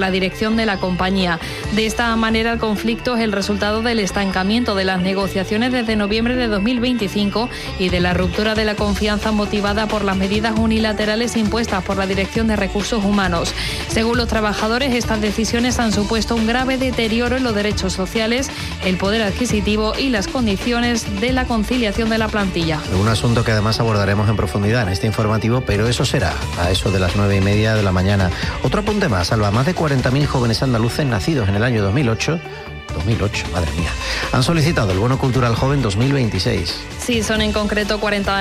la dirección de la compañía. De esta manera, el conflicto es el resultado del estancamiento de las negociaciones desde noviembre de 2025 y de la ruptura de la confianza motivada por las medidas unilaterales impuestas por la Dirección de Recursos Humanos. Según los trabajadores, estas decisiones han supuesto un grave deterioro en los derechos sociales, el poder adquisitivo y las condiciones de la conciliación de la plantilla. Un asunto que además abordaremos en profundidad en este informativo, pero eso será a eso de las 9:30 de la mañana. Otro apunte más, Alba, más de 40.000 jóvenes andaluces nacidos en el año 2008, madre mía, han solicitado el Bono Cultural Joven 2026. Sí, son en concreto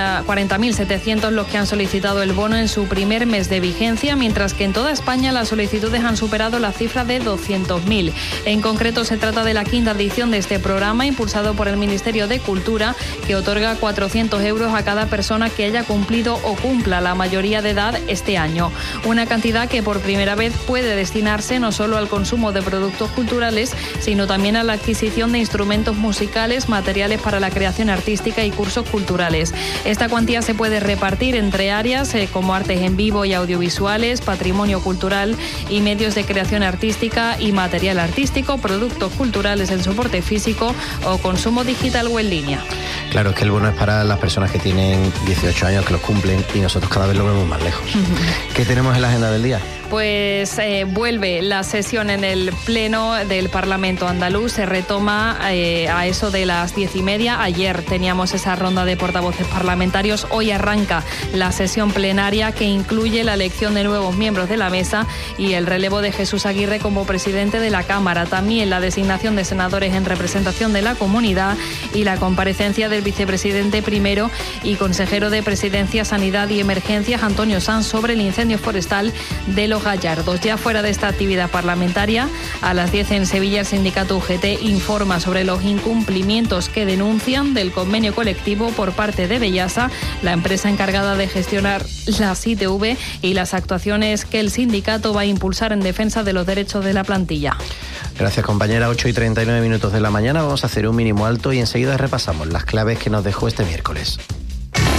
40.700 los que han solicitado el bono en su primer mes de vigencia, mientras que en toda España las solicitudes han superado la cifra de 200.000. En concreto, se trata de la quinta edición de este programa, impulsado por el Ministerio de Cultura, que otorga 400 euros a cada persona que haya cumplido o cumpla la mayoría de edad este año. Una cantidad que por primera vez puede destinarse no solo al consumo de productos culturales, sino también a la adquisición de instrumentos musicales, materiales para la creación artística y cursos culturales. Esta cuantía se puede repartir entre áreas como artes en vivo y audiovisuales, patrimonio cultural y medios de creación artística y material artístico, productos culturales en soporte físico o consumo digital o en línea. Claro, es que el bono es para las personas que tienen 18 años, que los cumplen, y nosotros cada vez lo vemos más lejos. ¿Qué tenemos en la agenda del día? Pues vuelve la sesión en el Pleno del Parlamento andaluz, se retoma a eso de las 10:30. Ayer teníamos esa ronda de portavoces parlamentarios, hoy arranca la sesión plenaria que incluye la elección de nuevos miembros de la mesa y el relevo de Jesús Aguirre como presidente de la Cámara, también la designación de senadores en representación de la comunidad y la comparecencia del vicepresidente primero y consejero de Presidencia, Sanidad y Emergencias, Antonio Sanz, sobre el incendio forestal de Los Gallardos. Ya fuera de esta actividad parlamentaria, a las 10 en Sevilla, el sindicato UGT informa sobre los incumplimientos que denuncian del convenio colectivo por parte de Bellasa, la empresa encargada de gestionar las ITV, y las actuaciones que el sindicato va a impulsar en defensa de los derechos de la plantilla. Gracias, compañera. 8:39 de la mañana. Vamos a hacer un mínimo alto y enseguida repasamos las claves que nos dejó este miércoles.